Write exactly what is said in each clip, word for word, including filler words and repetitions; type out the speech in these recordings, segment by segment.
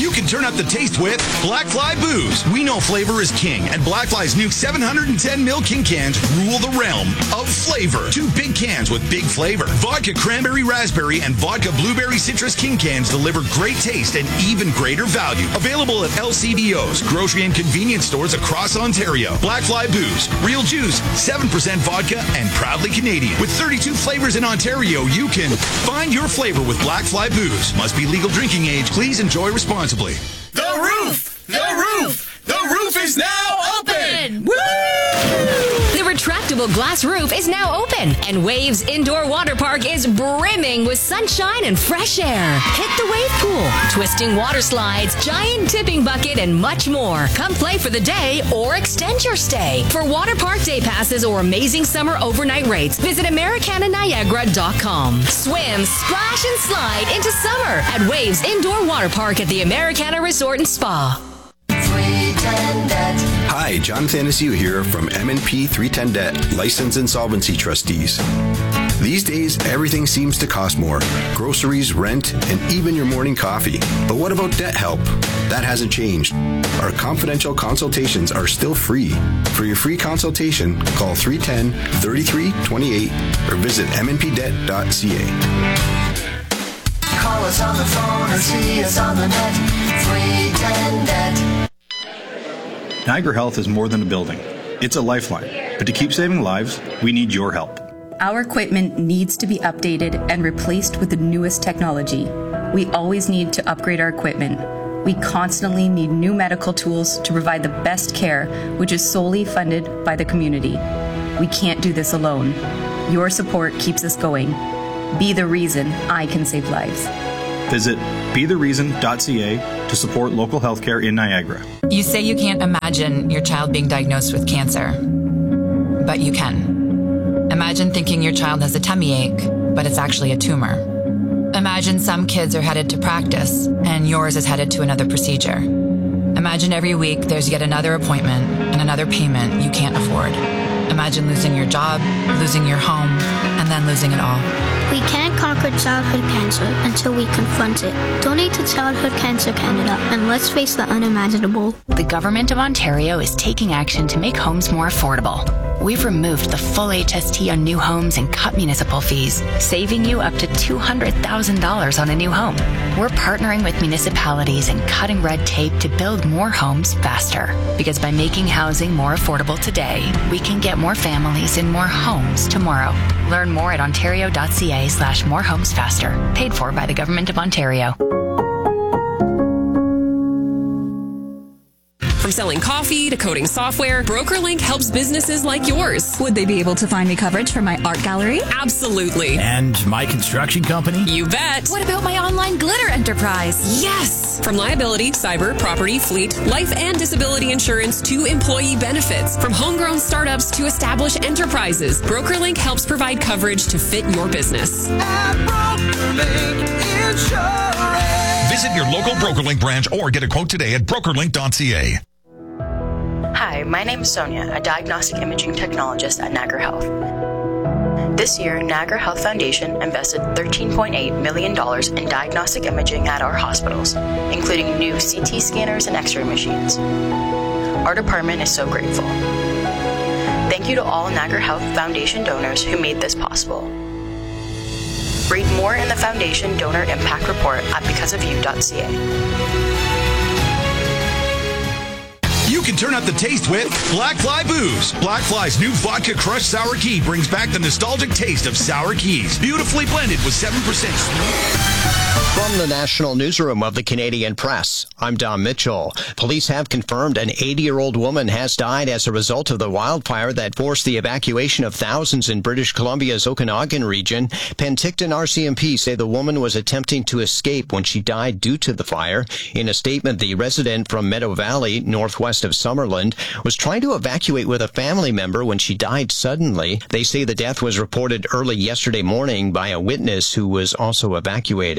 You can turn up the taste with Black Fly Booze. We know flavor is king, and Black Fly's new seven hundred ten milliliter king cans rule the realm of flavor. Two big cans with big flavor. Vodka cranberry raspberry and vodka blueberry citrus king cans deliver great taste and even greater value. Available at L C B Os, grocery and convenience stores across Ontario. Black Fly Booze, real juice, seven percent vodka, and proudly Canadian. With thirty-two flavors in Ontario, you can find your flavor with Black Fly Booze. Must be legal drinking age. Please enjoy responsibly. The roof! The roof! The roof is now open! Woo! The retractable glass roof is now open, and Waves Indoor Water Park is brimming with sunshine and fresh air. Hit the wave pool, twisting water slides, giant tipping bucket, and much more. Come play for the day or extend your stay. For water park day passes or amazing summer overnight rates, visit Americana Niagara dot com. Swim, splash, and slide into summer at Waves Indoor Water Park at the Americana Resort and Spa. Hi, John Thanasiu here from M and P three ten Debt, Licensed Insolvency Trustees. These days, everything seems to cost more. Groceries, rent, and even your morning coffee. But what about debt help? That hasn't changed. Our confidential consultations are still free. For your free consultation, call three one zero, three three two eight or visit m n p debt dot c a. Call us on the phone or see us on the net. three ten Debt. Niagara Health is more than a building. It's a lifeline. But to keep saving lives, we need your help. Our equipment needs to be updated and replaced with the newest technology. We always need to upgrade our equipment. We constantly need new medical tools to provide the best care, which is solely funded by the community. We can't do this alone. Your support keeps us going. Be the reason I can save lives. Visit be the reason dot c a to support local healthcare in Niagara. You say you can't imagine your child being diagnosed with cancer, but you can. Imagine thinking your child has a tummy ache, but it's actually a tumor. Imagine some kids are headed to practice, and yours is headed to another procedure. Imagine every week there's yet another appointment and another payment you can't afford. Imagine losing your job, losing your home, and then losing it all. We can't conquer childhood cancer until we confront it. Donate to Childhood Cancer Canada and let's face the unimaginable. The Government of Ontario is taking action to make homes more affordable. We've removed the full H S T on new homes and cut municipal fees, saving you up to two hundred thousand dollars on a new home. We're partnering with municipalities and cutting red tape to build more homes faster. Because by making housing more affordable today, we can get more families in more homes tomorrow. Learn more at ontario dot c a slash more homes faster. Paid for by the Government of Ontario. From selling coffee to coding software, BrokerLink helps businesses like yours. Would they be able to find me coverage for my art gallery? Absolutely. And my construction company? You bet. What about my online glitter enterprise? Yes. From liability, cyber, property, fleet, life and disability insurance to employee benefits. From homegrown startups to established enterprises, BrokerLink helps provide coverage to fit your business. At BrokerLink Insurance. Visit your local BrokerLink branch or get a quote today at broker link dot c a. Hi, my name is Sonia, a diagnostic imaging technologist at Niagara Health. This year, Niagara Health Foundation invested thirteen point eight million dollars in diagnostic imaging at our hospitals, including new C T scanners and X-ray machines. Our department is so grateful. Thank you to all Niagara Health Foundation donors who made this possible. Read more in the Foundation Donor Impact Report at because of you dot c a. You can turn up the taste with Black Fly Booze. Black Fly's new vodka crushed sour key brings back the nostalgic taste of sour keys, beautifully blended with seven percent. From the National Newsroom of the Canadian Press, I'm Don Mitchell. Police have confirmed an eighty-year-old woman has died as a result of the wildfire that forced the evacuation of thousands in British Columbia's Okanagan region. Penticton R C M P say the woman was attempting to escape when she died due to the fire. In a statement, the resident from Meadow Valley, northwest of Summerland, was trying to evacuate with a family member when she died suddenly. They say the death was reported early yesterday morning by a witness who was also evacuating.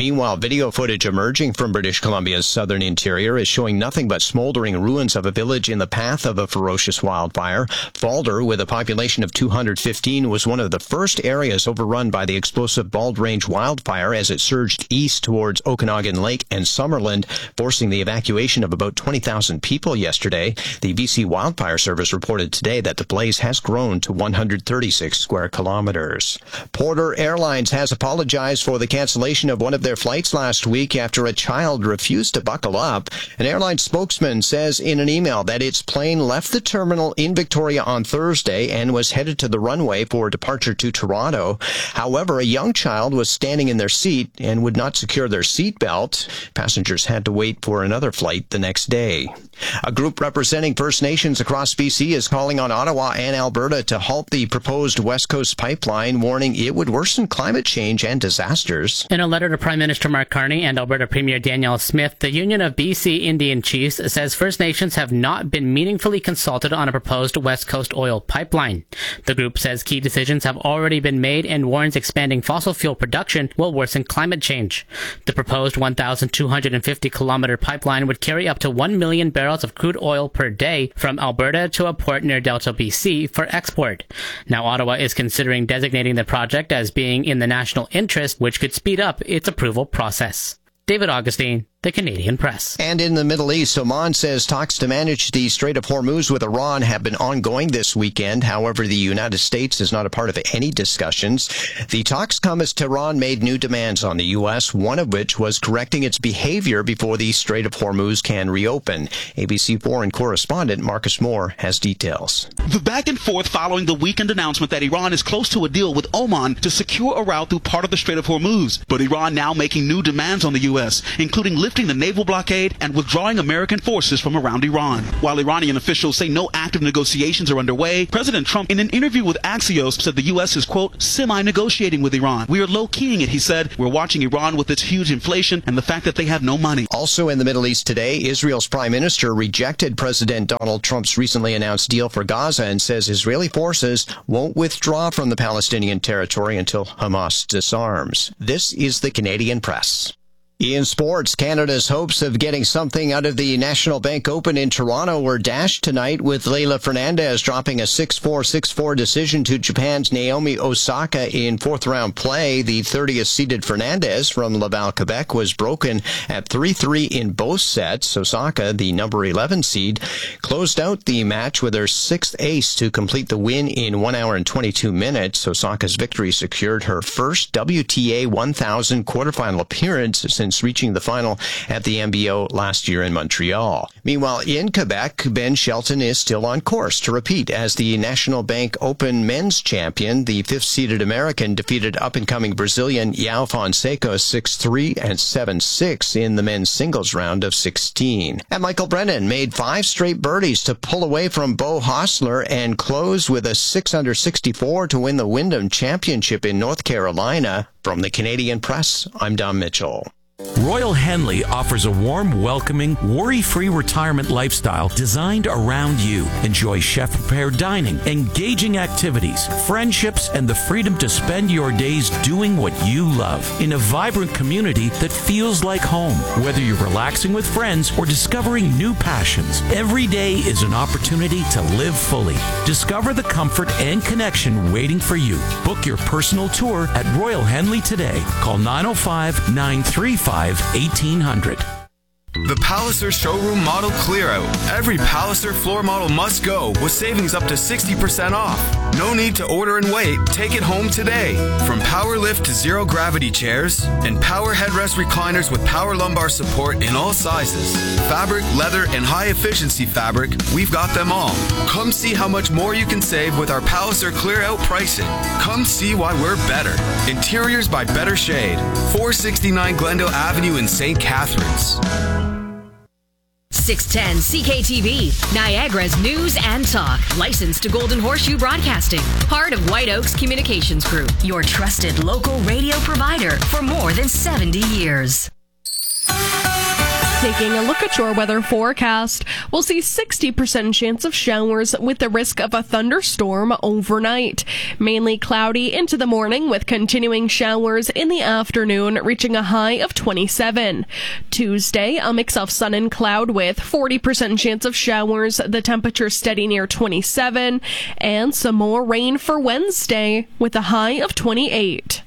Meanwhile, video footage emerging from British Columbia's southern interior is showing nothing but smoldering ruins of a village in the path of a ferocious wildfire. Falder, with a population of two hundred fifteen, was one of the first areas overrun by the explosive Bald Range wildfire as it surged east towards Okanagan Lake and Summerland, forcing the evacuation of about twenty thousand people yesterday. The B C Wildfire Service reported today that the blaze has grown to one hundred thirty-six square kilometers. Porter Airlines has apologized for the cancellation of one of their flights last week after a child refused to buckle up. An airline spokesman says in an email that its plane left the terminal in Victoria on Thursday and was headed to the runway for departure to Toronto. However, a young child was standing in their seat and would not secure their seat belt. Passengers had to wait for another flight the next day. A group representing First Nations across B C is calling on Ottawa and Alberta to halt the proposed West Coast pipeline, warning it would worsen climate change and disasters. In a letter to Prime Minister Mark Carney and Alberta Premier Danielle Smith, the Union of B C Indian Chiefs says First Nations have not been meaningfully consulted on a proposed West Coast oil pipeline. The group says key decisions have already been made and warns expanding fossil fuel production will worsen climate change. The proposed one thousand two hundred fifty kilometer pipeline would carry up to one million barrels of crude oil per day from Alberta to a port near Delta, B C for export. Now, Ottawa is considering designating the project as being in the national interest, which could speed up its approval process. David Augustine, The Canadian Press. And in the Middle East, Oman says talks to manage the Strait of Hormuz with Iran have been ongoing this weekend. However, the United States is not a part of any discussions. The talks come as Tehran made new demands on the U S, one of which was correcting its behavior before the Strait of Hormuz can reopen. A B C foreign correspondent Marcus Moore has details. The back and forth following the weekend announcement that Iran is close to a deal with Oman to secure a route through part of the Strait of Hormuz. But Iran now making new demands on the U S, including lifting the naval blockade and withdrawing American forces from around Iran. While Iranian officials say no active negotiations are underway, President Trump, in an interview with Axios, said the U S is, quote, semi-negotiating with Iran. We are low-keying it, he said. We're watching Iran with its huge inflation and the fact that they have no money. Also in the Middle East today, Israel's prime minister rejected President Donald Trump's recently announced deal for Gaza and says Israeli forces won't withdraw from the Palestinian territory until Hamas disarms. This is the Canadian Press. In sports, Canada's hopes of getting something out of the National Bank Open in Toronto were dashed tonight with Leylah Fernandez dropping a six four, six four decision to Japan's Naomi Osaka in fourth-round play. The thirtieth seeded Fernandez from Laval, Quebec, was broken at three three in both sets. Osaka, the number eleven seed, closed out the match with her sixth ace to complete the win in one hour and twenty-two minutes. Osaka's victory secured her first W T A one thousand quarterfinal appearance since reaching the final at the M B O last year in Montreal. Meanwhile, in Quebec, Ben Shelton is still on course to repeat as the National Bank Open men's champion. The fifth-seeded American defeated up-and-coming Brazilian João Fonseca six three and seven six in the men's singles round of sixteen. And Michael Brennan made five straight birdies to pull away from Beau Hossler and close with a six under sixty-four to win the Wyndham Championship in North Carolina. From the Canadian Press, I'm Dom Mitchell. Royal Henley offers a warm, welcoming, worry-free retirement lifestyle designed around you. Enjoy chef-prepared dining, engaging activities, friendships, and the freedom to spend your days doing what you love in a vibrant community that feels like home. Whether you're relaxing with friends or discovering new passions, every day is an opportunity to live fully. Discover the comfort and connection waiting for you. Book your personal tour at Royal Henley today. Call nine oh five, nine three five, eighteen hundred. The Palliser Showroom Model Clear Out. Every Palliser floor model must go with savings up to sixty percent off. No need to order and wait. Take it home today. From power lift to zero gravity chairs and power headrest recliners with power lumbar support in all sizes. Fabric, leather, and high efficiency fabric, we've got them all. Come see how much more you can save with our Palliser Clear Out pricing. Come see why we're better. Interiors by Better Shade. four sixty-nine Glendale Avenue in Saint Catharines. six ten C K T V, Niagara's news and talk. Licensed to Golden Horseshoe Broadcasting. Part of White Oaks Communications Group. Your trusted local radio provider for more than seventy years. Taking a look at your weather forecast, we'll see sixty percent chance of showers with the risk of a thunderstorm overnight. Mainly cloudy into the morning with continuing showers in the afternoon, reaching a high of twenty-seven. Tuesday, a mix of sun and cloud with forty percent chance of showers, the temperature steady near twenty-seven, and some more rain for Wednesday with a high of twenty-eight.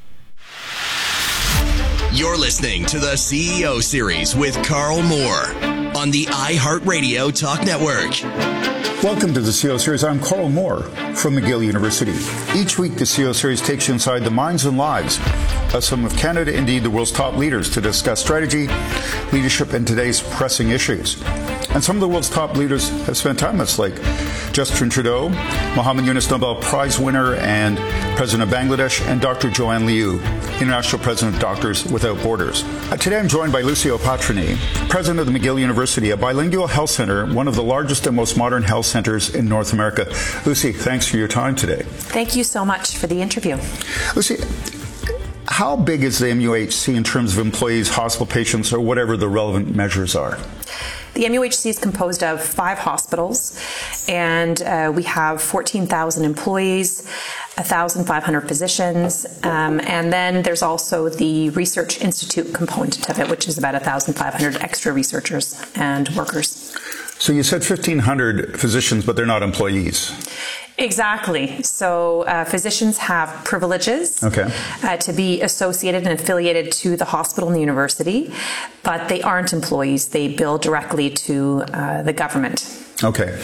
You're listening to the C E O Series with Carl Moore on the iHeartRadio Talk Network. Welcome to the C E O Series. I'm Carl Moore from McGill University. Each week, the C E O Series takes you inside the minds and lives of some of Canada, indeed the world's top leaders, to discuss strategy, leadership, and today's pressing issues. And some of the world's top leaders have spent time with us, like Justin Trudeau, Muhammad Yunus, Nobel Prize winner and President of Bangladesh, and Doctor Joanne Liu, International President of Doctors Without Borders. Uh, today I'm joined by Lucio Patrini, President of the McGill University, a bilingual health center, one of the largest and most modern health centers in North America. Lucy, thanks for your time today. Thank you so much for the interview. Lucy, how big is the M U H C in terms of employees, hospital patients, or whatever the relevant measures are? The M U H C is composed of five hospitals, and uh, we have fourteen thousand employees, one thousand five hundred physicians, um, and then there's also the Research Institute component of it, which is about one thousand five hundred extra researchers and workers. So you said fifteen hundred physicians, but they're not employees. Exactly. So uh, physicians have privileges okay. uh, to be associated and affiliated to the hospital and the university, but they aren't employees. They bill directly to uh, the government. Okay.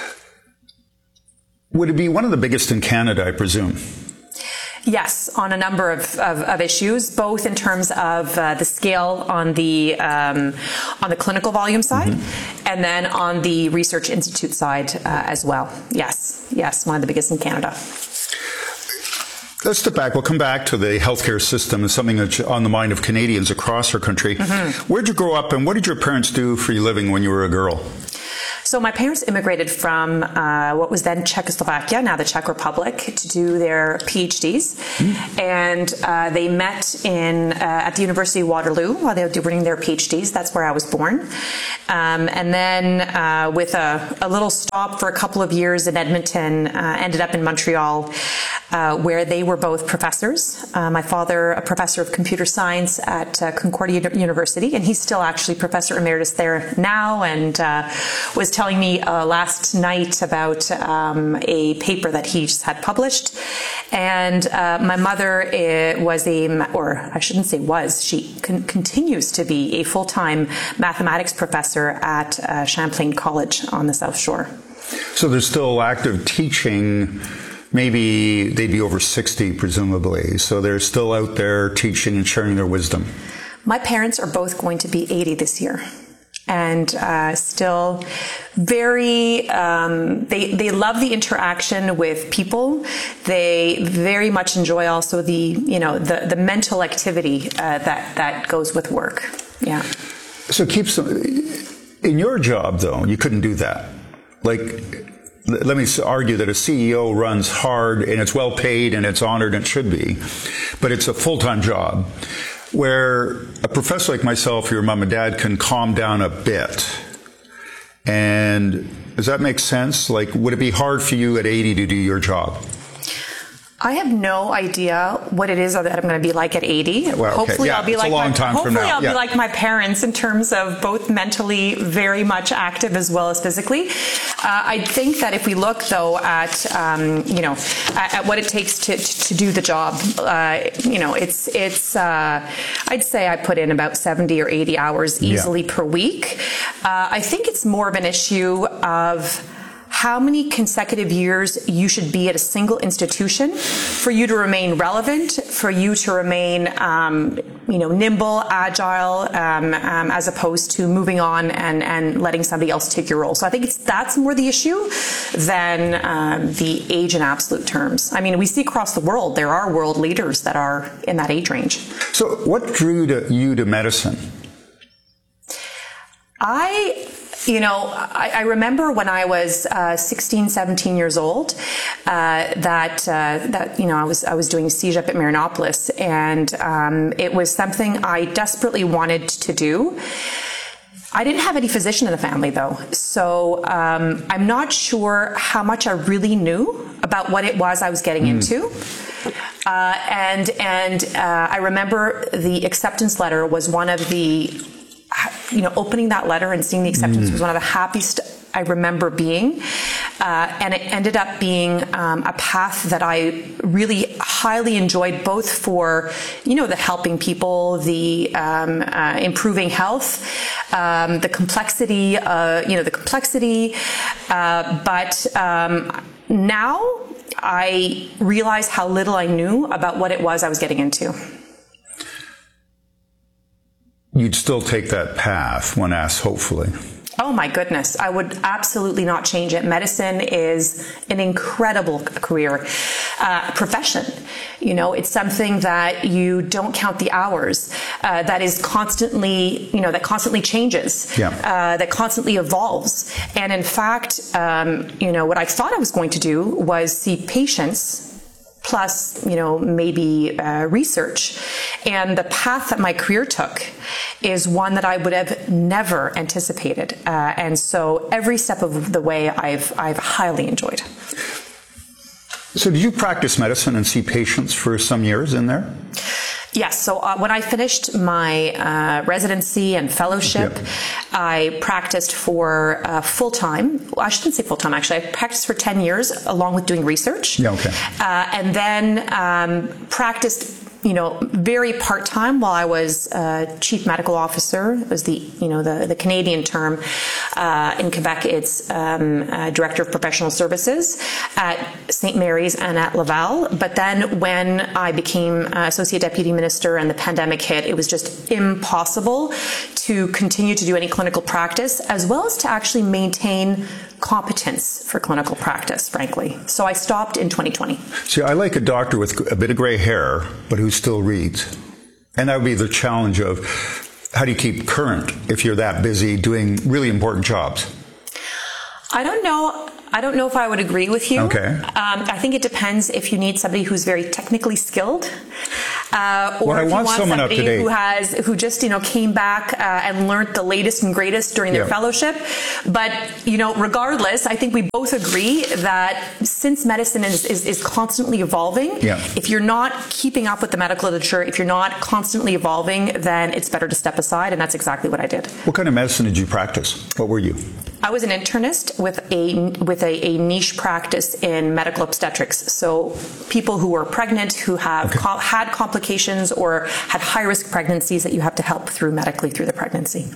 Would it be one of the biggest in Canada, I presume? Yes, on a number of, of, of issues, both in terms of uh, the scale on the um, on the clinical volume side, mm-hmm. and then on the Research Institute side uh, as well. Yes, yes, one of the biggest in Canada. Let's step back. We'll come back to the healthcare system and something that's on the mind of Canadians across our country. Mm-hmm. Where'd you grow up, and what did your parents do for a living when you were a girl? So my parents immigrated from uh, what was then Czechoslovakia, now the Czech Republic, to do their PhDs. Mm. And uh, they met in uh, at the University of Waterloo while they were doing their PhDs. That's where I was born. Um, and then uh, with a, a little stop for a couple of years in Edmonton, uh, ended up in Montreal, uh, where they were both professors. Uh, my father, a professor of computer science at uh, Concordia University, and he's still actually professor emeritus there now, and uh, was telling me uh, last night about um, a paper that he just had published. And uh, my mother uh, was a, or I shouldn't say was, she con- continues to be a full-time mathematics professor at uh, Champlain College on the South Shore. So they're still active teaching. Maybe they'd be over sixty, presumably. So they're still out there teaching and sharing their wisdom. My parents are both going to be eighty this year. And uh, still very, um, they they love the interaction with people. They very much enjoy also the, you know, the, the mental activity uh, that, that goes with work. Yeah. So keep some, in your job, though, you couldn't do that. Like, let me argue that a C E O runs hard and it's well paid and it's honored and it should be, but it's a full-time job. Where a professor like myself, your mom and dad, can calm down a bit. And does that make sense? Like, would it be hard for you at eighty to do your job? I have no idea what it is that I'm going to be like at eighty. Well, okay. Hopefully, yeah, I'll be it's like a long my, time hopefully from now. I'll yeah. be like my parents in terms of both mentally very much active as well as physically. Uh, I think that if we look though at um, you know at, at what it takes to to do the job, uh, you know, it's it's uh, I'd say I put in about seventy or eighty hours easily yeah. per week. Uh, I think it's more of an issue of how many consecutive years you should be at a single institution for you to remain relevant, for you to remain, um, you know, nimble, agile, um, um, as opposed to moving on and, and letting somebody else take your role. So I think it's that's more the issue than um, the age in absolute terms. I mean, we see across the world there are world leaders that are in that age range. So what drew to, you to medicine? I... You know, I, I remember when I was uh, sixteen, seventeen years old, uh, that uh, that you know I was I was doing C J E P at Marinopolis, and um, it was something I desperately wanted to do. I didn't have any physician in the family, though, so um, I'm not sure how much I really knew about what it was I was getting mm. into. Uh, and and uh, I remember the acceptance letter was one of the, you know, opening that letter and seeing the acceptance mm. was one of the happiest I remember being. Uh, and it ended up being um, a path that I really highly enjoyed, both for, you know, the helping people, the um, uh, improving health, um, the complexity, uh, you know, the complexity. Uh, but um, now I realize how little I knew about what it was I was getting into. You'd still take that path when asked, hopefully. Oh my goodness, I would absolutely not change it. Medicine is an incredible career, uh, profession. You know, it's something that you don't count the hours, uh, that is constantly, you know, that constantly changes, yeah. uh, that constantly evolves. And in fact, um, you know, what I thought I was going to do was see patients plus, you know, maybe uh, research. And the path that my career took is one that I would have never anticipated. Uh, and so every step of the way I've, I've highly enjoyed. So did you practice medicine and see patients for some years in there? Yes. So uh, when I finished my uh, residency and fellowship, yep. I practiced for uh, full time. Well, I shouldn't say full time, actually. I practiced for ten years along with doing research. Yeah, okay. Uh, and then um, practiced, you know, very part-time while I was uh, chief medical officer. It was the, you know, the, the Canadian term. Uh, in Quebec, it's um, uh, director of professional services at Saint Mary's and at Laval. But then when I became uh, associate deputy minister and the pandemic hit, it was just impossible to continue to do any clinical practice, as well as to actually maintain competence for clinical practice, frankly. So I stopped in twenty twenty. See, I like a doctor with a bit of gray hair, but who still reads. And that would be the challenge of how do you keep current if you're that busy doing really important jobs? I don't know. I don't know if I would agree with you. Okay. Um, I think it depends if you need somebody who's very technically skilled, uh, or well, I if you want want someone somebody up to date. who has, who just, you know, came back uh, and learned the latest and greatest during their yeah. fellowship. But, you know, regardless, I think we both agree that since medicine is, is, is constantly evolving, yeah. if you're not keeping up with the medical literature, if you're not constantly evolving, then it's better to step aside. And that's exactly what I did. What kind of medicine did you practice? What were you? I was an internist with a with a, a niche practice in medical obstetrics. So people who are pregnant, who have okay. com- had complications or had high-risk pregnancies that you have to help through medically through the pregnancy.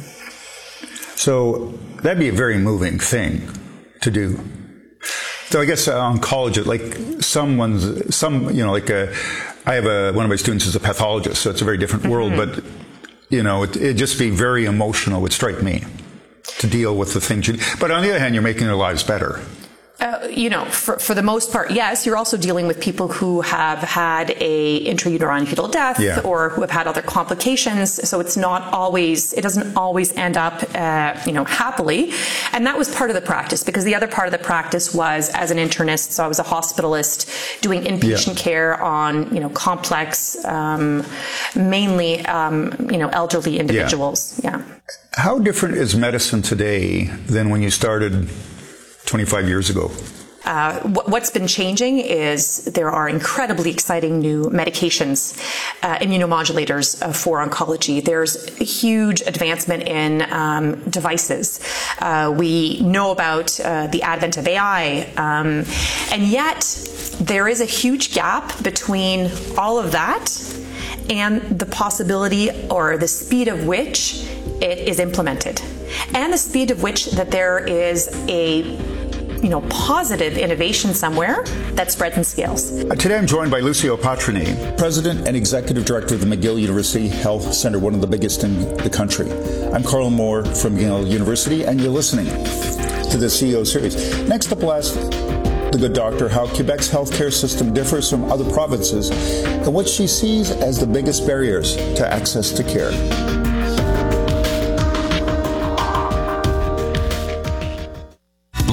So that'd be a very moving thing to do. So I guess uh, oncology, like someone's, some, you know, like a, I have a, one of my students is a pathologist, so it's a very different mm-hmm. world, but, you know, it, it'd just be very emotional, would strike me, to deal with the things you do. But on the other hand, you're making their lives better. Uh, you know, for, for the most part, yes. You're also dealing with people who have had a intrauterine fetal death yeah. or who have had other complications. So it's not always, it doesn't always end up, uh, you know, happily. And that was part of the practice, because the other part of the practice was as an internist. So I was a hospitalist doing inpatient yeah. care on, you know, complex, um, mainly, um, you know, elderly individuals. Yeah. yeah. How different is medicine today than when you started twenty-five years ago? Uh, what's been changing is there are incredibly exciting new medications, uh, immunomodulators uh, for oncology. There's a huge advancement in um, devices. Uh, we know about uh, the advent of A I, um, and yet there is a huge gap between all of that and the possibility or the speed of which it is implemented, and the speed of which that there is a you know, positive innovation somewhere that spreads and scales. Uh, today I'm joined by Lucio Patrini, President and Executive Director of the McGill University Health Center, one of the biggest in the country. I'm Carl Moore from McGill University, and you're listening to the C E O Series. Next up, we'll ask the good doctor how Quebec's healthcare system differs from other provinces and what she sees as the biggest barriers to access to care.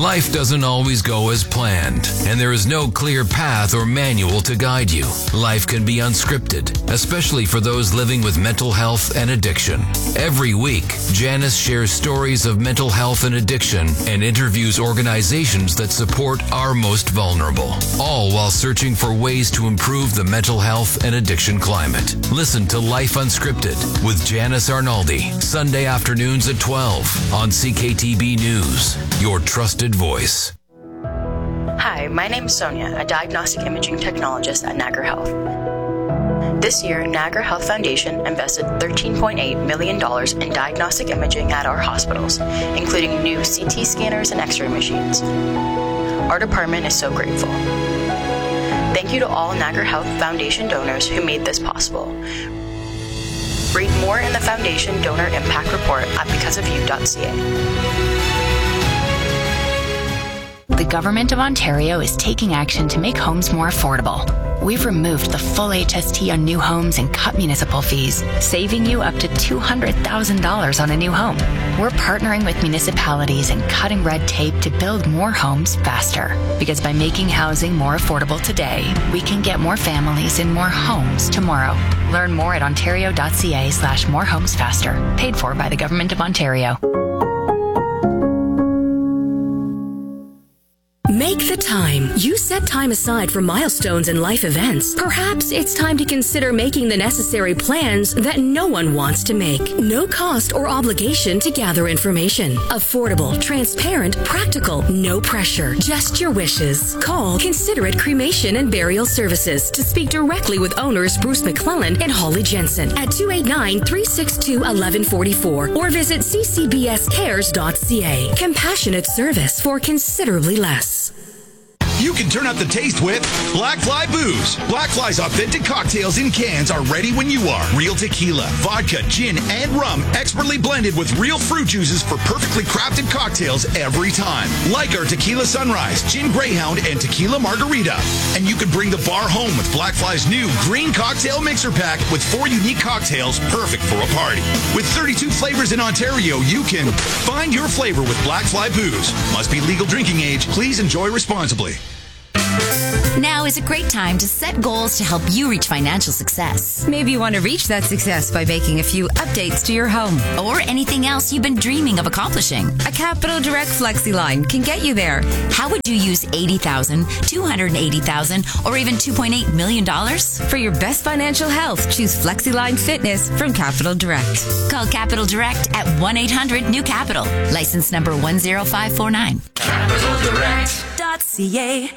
Life doesn't always go as planned, and there is no clear path or manual to guide you. Life can be unscripted, especially for those living with mental health and addiction. Every week, Janice shares stories of mental health and addiction and interviews organizations that support our most vulnerable, all while searching for ways to improve the mental health and addiction climate. Listen to Life Unscripted with Janice Arnaldi, Sunday afternoons at twelve on C K T B News, your trusted voice. Hi, my name is Sonia, a diagnostic imaging technologist at Niagara Health. This year, Niagara Health Foundation invested thirteen point eight million dollars in diagnostic imaging at our hospitals, including new C T scanners and X-ray machines. Our department is so grateful. Thank you to all Niagara Health Foundation donors who made this possible. Read more in the Foundation Donor Impact Report at because of you dot c a. The Government of Ontario is taking action to make homes more affordable. We've removed the full H S T on new homes and cut municipal fees, saving you up to two hundred thousand dollars on a new home. We're partnering with municipalities and cutting red tape to build more homes faster. Because by making housing more affordable today, we can get more families in more homes tomorrow. Learn more at ontario.ca slash more homes faster. Paid for by the Government of Ontario. Make the time. You set time aside for milestones and life events. Perhaps it's time to consider making the necessary plans that no one wants to make. No cost or obligation to gather information. Affordable, transparent, practical, no pressure. Just your wishes. Call Considerate Cremation and Burial Services to speak directly with owners Bruce McClellan and Holly Jensen at two eight nine, three six two, one one four four or visit c c b s cares dot c a. Compassionate service for considerably less. You can turn up the taste with Black Fly Booze. Black Fly's authentic cocktails in cans are ready when you are. Real tequila, vodka, gin, and rum, expertly blended with real fruit juices for perfectly crafted cocktails every time. Like our Tequila Sunrise, Gin Greyhound, and Tequila Margarita. And you can bring the bar home with Black Fly's new Green Cocktail Mixer Pack with four unique cocktails perfect for a party. With thirty-two flavors in Ontario, you can find your flavor with Black Fly Booze. Must be legal drinking age. Please enjoy responsibly. Now is a great time to set goals to help you reach financial success. Maybe you want to reach that success by making a few updates to your home. Or anything else you've been dreaming of accomplishing. A Capital Direct Flexi line can get you there. How would you use eighty thousand dollars, two hundred eighty thousand dollars, or even two point eight million dollars? For your best financial health, choose FlexiLine Fitness from Capital Direct. Call Capital Direct at one eight hundred new capital. License number one zero five four nine. capital direct dot c a.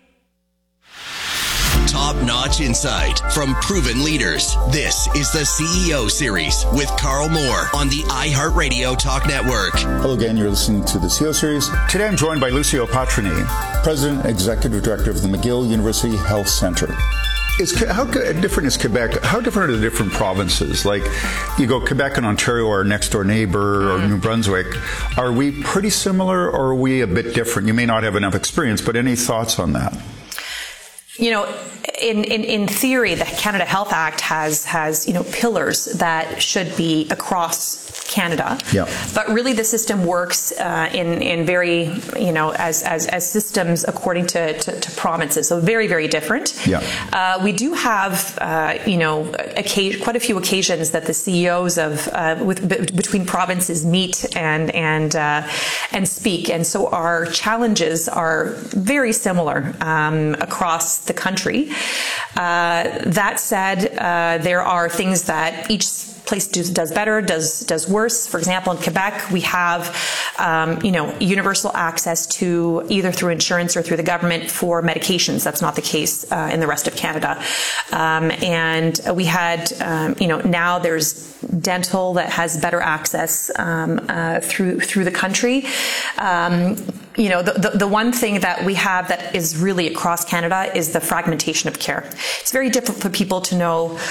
Top-notch insight from proven leaders. This is the C E O Series with Carl Moore on the iHeartRadio Talk Network. Hello again, you're listening to the C E O Series. Today I'm joined by Lucio Patrini, President and Executive Director of the McGill University Health Center. Is, how different is Quebec? How different are the different provinces? Like, you go Quebec and Ontario, our next door neighbor, or New Brunswick. Are we pretty similar, or are we a bit different? You may not have enough experience, but any thoughts on that? You know, in, in, in theory, the Canada Health Act has, has, you know, pillars that should be across Canada. Yeah. But really the system works uh, in, in very, you know, as, as, as systems according to, to, to provinces. So very, very different. Yeah. Uh, we do have, uh, you know, occasion, quite a few occasions that the C E Os of, uh, with, b- between provinces meet and, and, uh, and speak. And so our challenges are very similar um, across the country. Uh, that said, uh, there are things that each place does, does better, does does worse. For example, in Quebec, we have, um, you know, universal access to either through insurance or through the government for medications. That's not the case uh, in the rest of Canada. Um, and we had, um, you know, now there's dental that has better access um, uh, through through the country. Um, you know, the, the the one thing that we have that is really across Canada is the fragmentation of care. It's very difficult for people to know, you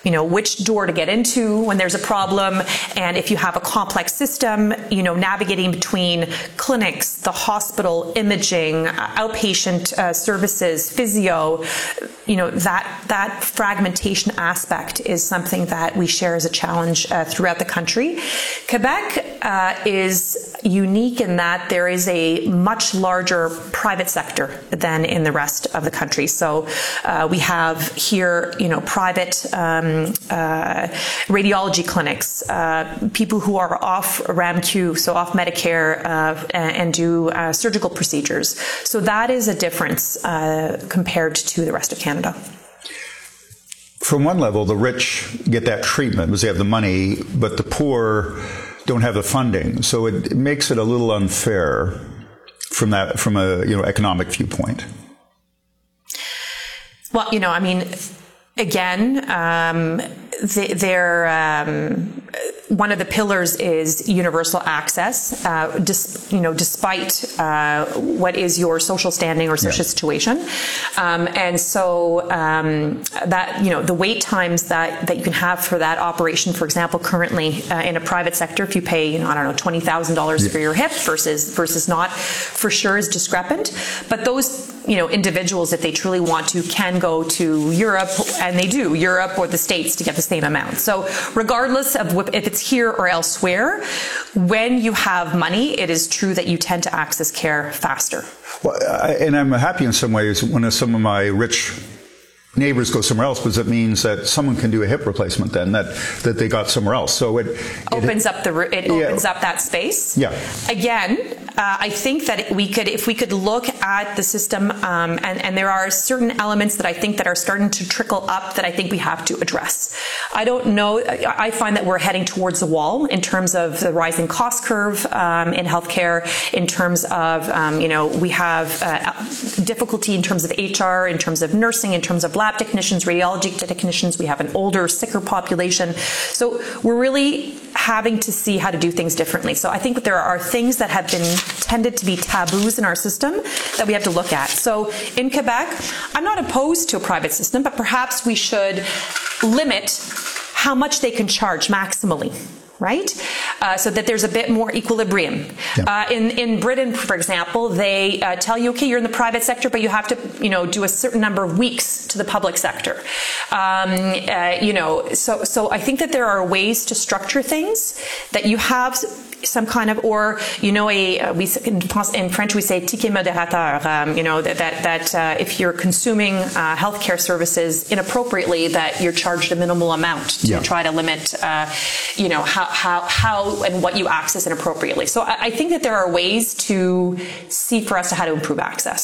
you know, which door to get into when there's a problem. And if you have a complex system, you know, navigating between clinics, the hospital, imaging, outpatient uh, services, physio, you know, that, that fragmentation aspect is something that we share as a challenge uh, throughout the country. Quebec uh, is unique in that there is a much larger private sector than in the rest of the country. So uh, we have here, you know, private um, uh, radiology clinics, uh, people who are off R A M Q, so off Medicare, uh, and, and do uh, surgical procedures. So that is a difference uh, compared to the rest of Canada. From one level, the rich get that treatment because they have the money, but the poor don't have the funding. So it, it makes it a little unfair from that, from a, you know, economic viewpoint. Well, you know, I mean, again, um, th- they're, um, one of the pillars is universal access, uh, dis- you know, despite uh, what is your social standing or social yeah. situation. Um, and so um, that, you know, the wait times that, that you can have for that operation, for example, currently uh, in a private sector, if you pay, you know, I don't know, twenty thousand dollars yeah. for your hip versus, versus not, for sure is discrepant. But those, you know, individuals, if they truly want to, can go to Europe, and they do, Europe or the States to get the same amount. So regardless of if it's here or elsewhere, when you have money, it is true that you tend to access care faster. Well, I, and I'm happy in some ways when some of my rich neighbors go somewhere else, because it means that someone can do a hip replacement then that that they got somewhere else. So it, it opens up the it yeah. opens up that space. Yeah. Again, uh, I think that we could, if we could look at the system, um, and and there are certain elements that I think that are starting to trickle up that I think we have to address. I don't know. I find that we're heading towards the wall in terms of the rising cost curve um, in healthcare. In terms of um, you know, we have uh, difficulty in terms of H R, in terms of nursing, in terms of lab technicians, radiology technicians. We have an older, sicker population. So we're really having to see how to do things differently. So I think that there are things that have been tended to be taboos in our system that we have to look at. So in Quebec, I'm not opposed to a private system, but perhaps we should limit how much they can charge maximally. Right? Uh, so that there's a bit more equilibrium. Yeah. Uh, in, in Britain, for example, they uh, tell you, okay, you're in the private sector, but you have to, you know, do a certain number of weeks to the public sector. Um, uh, you know, so, so I think that there are ways to structure things that you have some kind of, or, you know, a, uh, we, in, in French we say ticket modérateur, um, you know, that, that, that uh, if you're consuming uh, healthcare services inappropriately, that you're charged a minimal amount to yeah. try to limit, uh, you know, how, how, how and what you access inappropriately. So I, I think that there are ways to see for us to how to improve access.